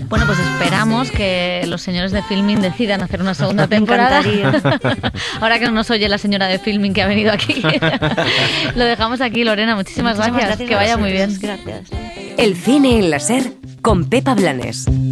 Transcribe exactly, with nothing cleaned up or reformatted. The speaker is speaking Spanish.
Bueno, pues esperamos que los señores de Filmin decidan hacer una segunda temporada. Ahora que no nos oye la señora de Filmin que ha venido aquí. Lo dejamos aquí, Lorena. Muchísimas, Muchísimas gracias. gracias. Que vaya muy bien. Gracias. El cine en la SER con Pepa Blanes.